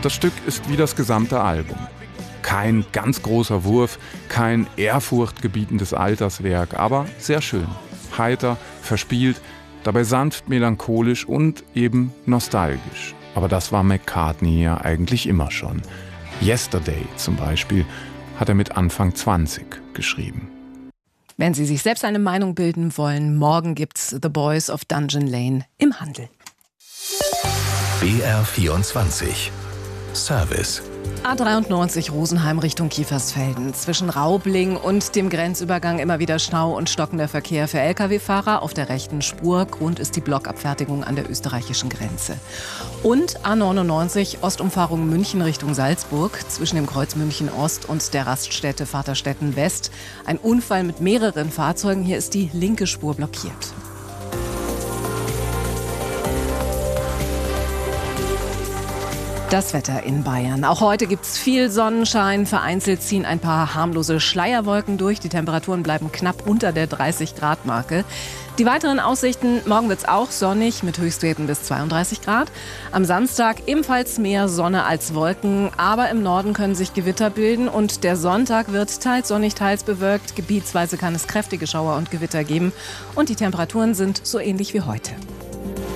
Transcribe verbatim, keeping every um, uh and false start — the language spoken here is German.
Das Stück ist wie das gesamte Album. Kein ganz großer Wurf, kein ehrfurchtgebietendes Alterswerk, aber sehr schön. Heiter, verspielt, dabei sanft melancholisch und eben nostalgisch. Aber das war McCartney ja eigentlich immer schon. Yesterday zum Beispiel hat er mit Anfang zwanzig geschrieben. Wenn Sie sich selbst eine Meinung bilden wollen, morgen gibt's The Boys of Dungeon Lane im Handel. B R vierundzwanzig Service. A dreiundneunzig Rosenheim Richtung Kiefersfelden. Zwischen Raubling und dem Grenzübergang immer wieder Stau und stockender Verkehr für L K W-Fahrer auf der rechten Spur. Grund ist die Blockabfertigung an der österreichischen Grenze. Und A neunundneunzig Ostumfahrung München Richtung Salzburg. Zwischen dem Kreuz München Ost und der Raststätte Vaterstetten West. Ein Unfall mit mehreren Fahrzeugen. Hier ist die linke Spur blockiert. Das Wetter in Bayern. Auch heute gibt es viel Sonnenschein. Vereinzelt ziehen ein paar harmlose Schleierwolken durch. Die Temperaturen bleiben knapp unter der dreißig Grad Marke. Die weiteren Aussichten: Morgen wird es auch sonnig mit Höchstwerten bis zweiunddreißig Grad. Am Samstag ebenfalls mehr Sonne als Wolken. Aber im Norden können sich Gewitter bilden. Und der Sonntag wird teils sonnig, teils bewölkt. Gebietsweise kann es kräftige Schauer und Gewitter geben. Und die Temperaturen sind so ähnlich wie heute.